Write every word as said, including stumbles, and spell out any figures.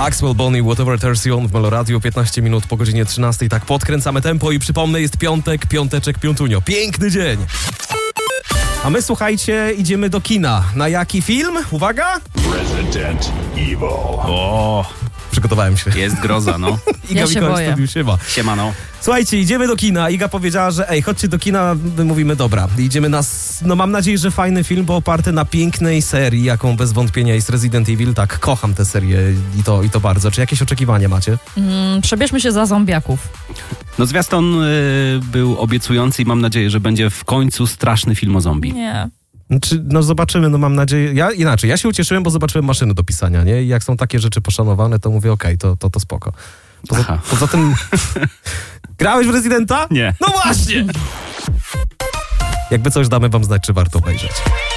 Axwell Bonnie, Whatever Turns You On w Meloradiu, piętnaście minut po godzinie trzynastej. Tak podkręcamy tempo i przypomnę, jest piątek, piąteczek, piątunio. Piękny dzień! A my, słuchajcie, idziemy do kina. Na jaki film? Uwaga! Resident Evil. O, Przygotowałem się. jest groza, no. Iga Ja się Mikołaj boję. zrobił siema. Siemano. Słuchajcie, idziemy do kina. Iga powiedziała, że ej, chodźcie do kina. My mówimy, dobra. Idziemy na, s- no mam nadzieję, że fajny film, bo oparty na pięknej serii, jaką bez wątpienia jest Resident Evil. Tak, kocham tę serię i to, i to bardzo. Czy jakieś oczekiwania macie? Mm, przebierzmy się za zombiaków. No zwiastun y, był obiecujący i mam nadzieję, że będzie w końcu straszny film o zombie. Nie. Czy, no zobaczymy, no mam nadzieję. Ja inaczej, ja się ucieszyłem, bo zobaczyłem maszyny do pisania, nie? I jak są takie rzeczy poszanowane, to mówię, okej, to, to, to spoko. Poza, Aha. poza tym... Grałeś w Residenta? Nie. No właśnie! Jakby coś, damy wam znać, czy warto obejrzeć.